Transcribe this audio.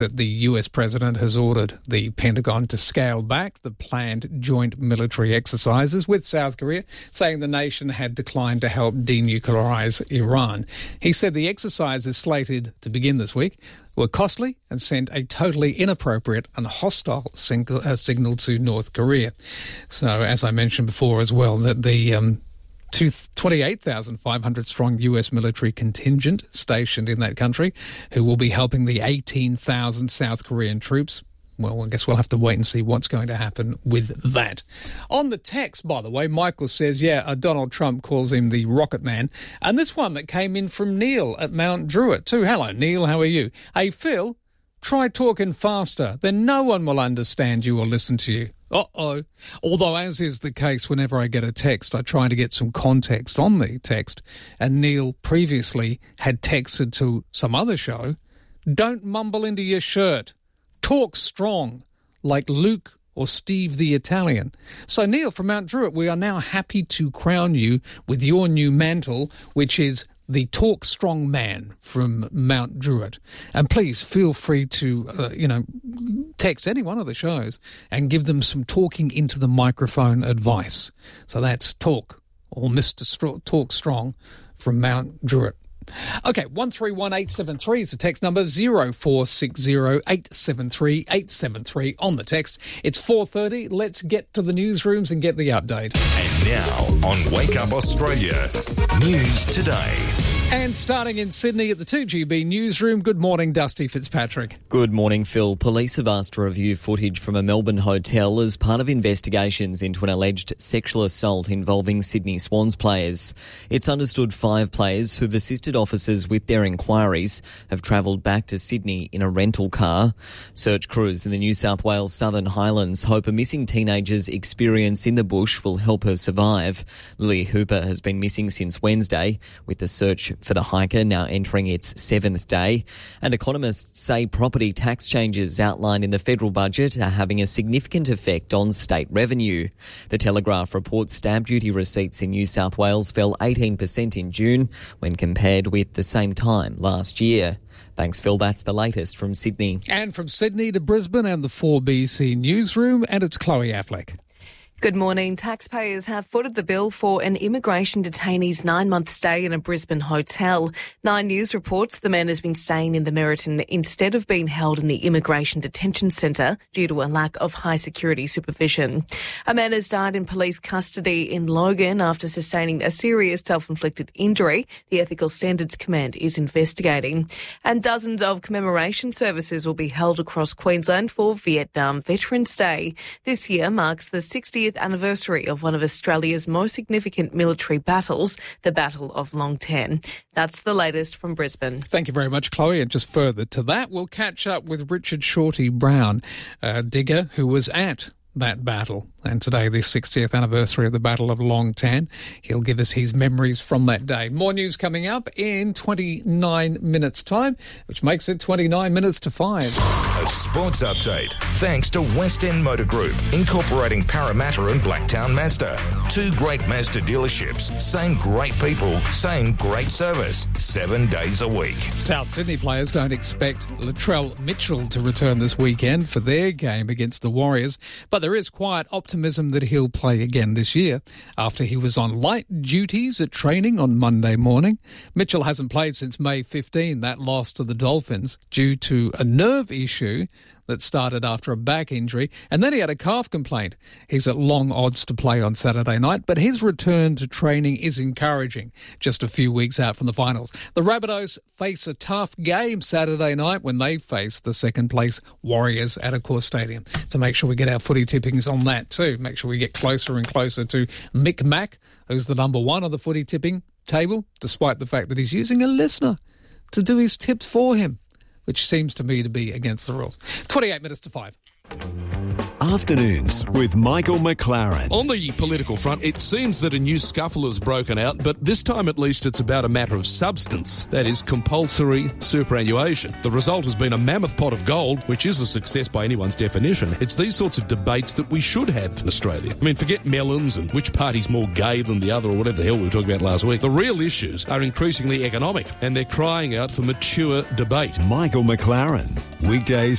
that the US president has ordered the Pentagon to scale back the planned joint military exercises with South Korea, saying the nation had declined to help denuclearize Iran. He said the exercises slated to begin this week were costly and sent a totally inappropriate and hostile signal to North Korea. So, as I mentioned before as well, that the 28,500 strong US military contingent stationed in that country, who will be helping the 18,000 South Korean troops. Well, I guess we'll have to wait and see what's going to happen with that. On the text, by the way, Michael says, Donald Trump calls him the Rocket Man. And this one that came in from Neil at Mount Druitt too. Hello, Neil, how are you? Hey, Phil, try talking faster. Then no one will understand you or listen to you. Uh-oh. Although, as is the case whenever I get a text, I try to get some context on the text. And Neil previously had texted to some other show, don't mumble into your shirt. Talk strong, like Luke or Steve the Italian. So, Neil from Mount Druitt, we are now happy to crown you with your new mantle, which is the Talk Strong Man from Mount Druitt. And please feel free to, text any one of the shows and give them some talking into the microphone advice. So that's Talk, or Mr. Talk Strong from Mount Druitt. Okay, 131873 is the text number, 0460 873 873 on the text. It's 4:30. Let's get to the newsrooms and get the update. And now on Wake Up Australia, News Today. And starting in Sydney at the 2GB newsroom, good morning, Dusty Fitzpatrick. Good morning, Phil. Police have asked to review footage from a Melbourne hotel as part of investigations into an alleged sexual assault involving Sydney Swans players. It's understood 5 players who've assisted officers with their inquiries have travelled back to Sydney in a rental car. Search crews in the New South Wales Southern Highlands hope a missing teenager's experience in the bush will help her survive. Lily Hooper has been missing since Wednesday, with the search for the hiker now entering its 7th day. And economists say property tax changes outlined in the federal budget are having a significant effect on state revenue. The Telegraph reports stamp duty receipts in New South Wales fell 18% in June when compared with the same time last year. Thanks, Phil. That's the latest from Sydney. And from Sydney to Brisbane and the 4BC newsroom, and it's Chloe Affleck. Good morning. Taxpayers have footed the bill for an immigration detainee's 9-month stay in a Brisbane hotel. 9 News reports the man has been staying in the Meriton instead of being held in the Immigration Detention Centre due to a lack of high security supervision. A man has died in police custody in Logan after sustaining a serious self-inflicted injury. The Ethical Standards Command is investigating. And dozens of commemoration services will be held across Queensland for Vietnam Veterans Day. This year marks the 60th anniversary of one of Australia's most significant military battles, the Battle of Long Tan. That's the latest from Brisbane. Thank you very much, Chloe. And just further to that, we'll catch up with Richard Shorty Brown, a digger who was at that battle. And today, the 60th anniversary of the Battle of Long Tan. He'll give us his memories from that day. More news coming up in 29 minutes' time, which makes it 29 minutes to 5. A sports update, thanks to West End Motor Group, incorporating Parramatta and Blacktown Mazda. 2 great Mazda dealerships, same great people, same great service, 7 days a week. South Sydney players don't expect Latrell Mitchell to return this weekend for their game against the Warriors, but there is quiet optimism that he'll play again this year after he was on light duties at training on Monday morning. Mitchell hasn't played since May 15, that loss to the Dolphins, due to a nerve issue that started after a back injury, and then he had a calf complaint. He's at long odds to play on Saturday night, but his return to training is encouraging, just a few weeks out from the finals. The Rabbitohs face a tough game Saturday night when they face the second-place Warriors at Accor Stadium. To make sure we get our footy tippings on that too, make sure we get closer and closer to Mick Mack, who's the number 1 on the footy tipping table, despite the fact that he's using a listener to do his tips for him, which seems to me to be against the rules. 28 minutes to 5. Afternoons with Michael McLaren. On the political front, it seems that a new scuffle has broken out, but this time at least it's about a matter of substance. That is compulsory superannuation. The result has been a mammoth pot of gold, which is a success by anyone's definition. It's these sorts of debates that we should have in Australia. I mean, forget melons and which party's more gay than the other or whatever the hell we were talking about last week. The real issues are increasingly economic, and they're crying out for mature debate. Michael McLaren, weekdays